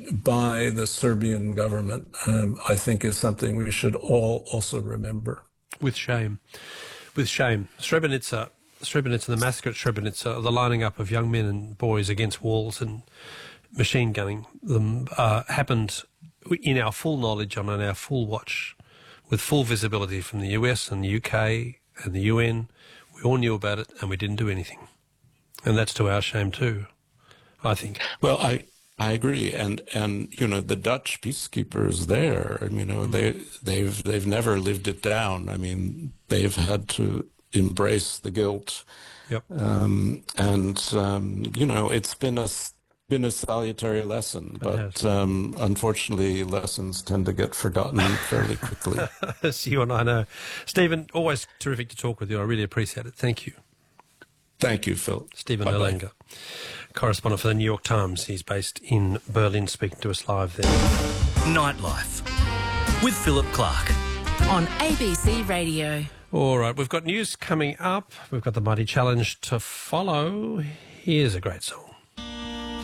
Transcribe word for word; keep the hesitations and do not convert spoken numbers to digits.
by the Serbian government, um, I think is something we should all also remember. With shame. With shame. Srebrenica, Srebrenica, the massacre at Srebrenica, the lining up of young men and boys against walls and machine gunning them uh, happened in our full knowledge and on our full watch, with full visibility from the U S and the U K and the U N. We all knew about it and we didn't do anything. And that's to our shame too, I think. Well, I I agree, and and you know the Dutch peacekeepers there, you know mm. they they've they've never lived it down. I mean, they've had to embrace the guilt. Yep. Um, and um, you know it's been a been a salutary lesson, but um, unfortunately, lessons tend to get forgotten fairly quickly. As you and I know, Stephen, always terrific to talk with you. I really appreciate it. Thank you. Thank you, Phil. Stephen Bye-bye. Erlanger, correspondent for the New York Times. He's based in Berlin, speaking to us live there. Nightlife with Philip Clark on A B C Radio. All right, we've got news coming up. We've got the Mighty Challenge to follow. Here's a great song.